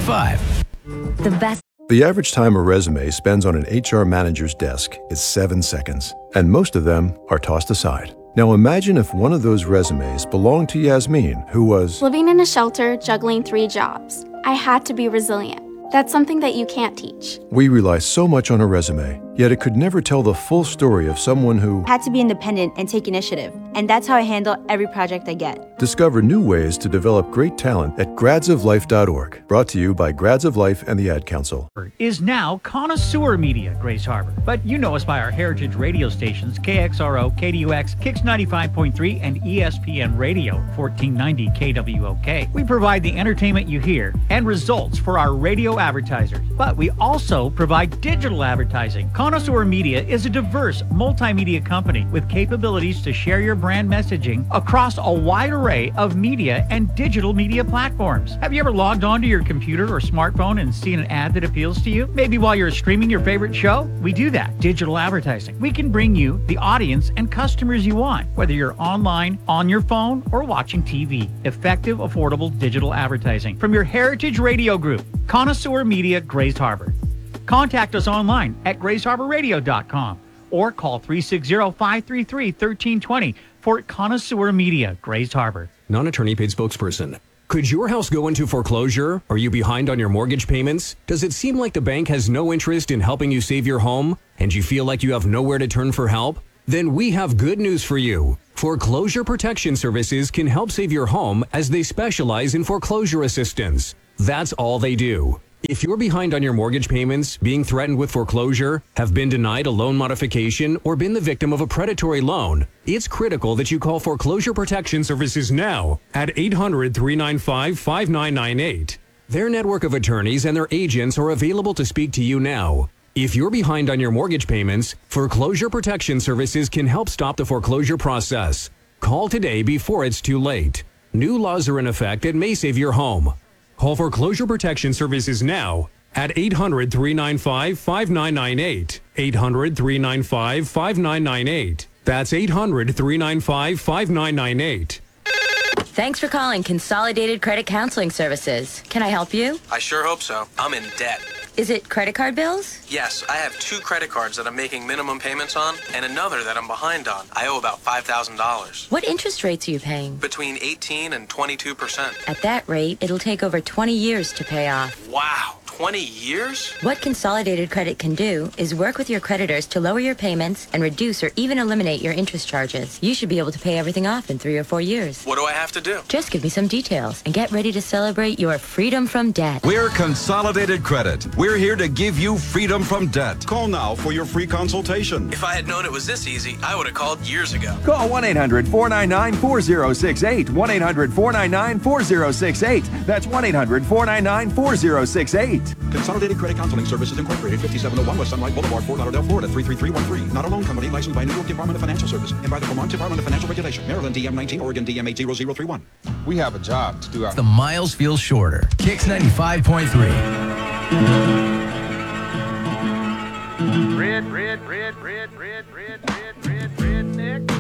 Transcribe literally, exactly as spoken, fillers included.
ninety-five. The best. The average time a resume spends on an H R manager's desk is seven seconds, and most of them are tossed aside. Now imagine if one of those resumes belonged to Yasmin, who was living in a shelter, juggling three jobs. I had to be resilient. That's something that you can't teach. We rely so much on a resume, yet it could never tell the full story of someone who had to be independent and take initiative. And that's how I handle every project I get. Discover new ways to develop great talent at grads of life dot org. Brought to you by Grads of Life and the Ad Council. Is now Connoisseur Media, Grace Harbor. But you know us by our heritage radio stations, K X R O, K D U X, Kix ninety-five point three, and E S P N Radio, fourteen ninety K W O K. We provide the entertainment you hear and results for our radio advertisers. But we also provide digital advertising. Connoisseur Media is a diverse multimedia company with capabilities to share your brand messaging across a wide array of media and digital media platforms. Have you ever logged onto your computer or smartphone and seen an ad that appeals to you? Maybe while you're streaming your favorite show? We do that. Digital advertising. We can bring you the audience and customers you want, whether you're online, on your phone, or watching T V. Effective, affordable digital advertising from your heritage radio group, Connoisseur Media, Grace Harbor. Contact us online at grace harbor radio dot com or call three six zero, five three three, one three two zero for Connoisseur Media, Grace Harbor. Non-attorney paid spokesperson. Could your house go into foreclosure? Are you behind on your mortgage payments? Does it seem like the bank has no interest in helping you save your home and you feel like you have nowhere to turn for help? Then we have good news for you. Foreclosure Protection Services can help save your home as they specialize in foreclosure assistance. That's all they do. If you're behind on your mortgage payments, being threatened with foreclosure, have been denied a loan modification, or been the victim of a predatory loan, it's critical that you call Foreclosure Protection Services now at eight hundred, three nine five, five nine nine eight. Their network of attorneys and their agents are available to speak to you now. If you're behind on your mortgage payments, Foreclosure Protection Services can help stop the foreclosure process. Call today before it's too late. New laws are in effect that may save your home. Call Foreclosure Protection Services now at eight hundred, three nine five, five nine nine eight. eight hundred, three nine five, five nine nine eight. That's eight hundred, three nine five, five nine nine eight. Thanks for calling Consolidated Credit Counseling Services. Can I help you? I sure hope so. I'm in debt. Is it credit card bills? Yes, I have two credit cards that I'm making minimum payments on and another that I'm behind on. I owe about five thousand dollars. What interest rates are you paying? Between eighteen and twenty-two percent. At that rate, it'll take over twenty years to pay off. Wow, twenty years? What Consolidated Credit can do is work with your creditors to lower your payments and reduce or even eliminate your interest charges. You should be able to pay everything off in three or four years. What do I have to do? Just give me some details and get ready to celebrate your freedom from debt. We're Consolidated Credit. We're here to give you freedom from debt. Call now for your free consultation. If I had known it was this easy, I would have called years ago. Call one eight hundred, four nine nine, four zero six eight. one eight hundred, four nine nine, four zero six eight. That's one eight hundred, four nine nine, four zero six eight. Consolidated Credit Counseling Services Incorporated, fifty-seven oh one West Sunlight Boulevard, Fort Lauderdale, Florida, three three three one three. Not a loan company licensed by New York Department of Financial Services and by the Vermont Department of Financial Regulation. Maryland D M nineteen, Oregon D M eight zero zero three one. We have a job to do. Our- the miles feel shorter. Kix ninety-five point three. Red, red, red, red, red, red, red, red, redneck.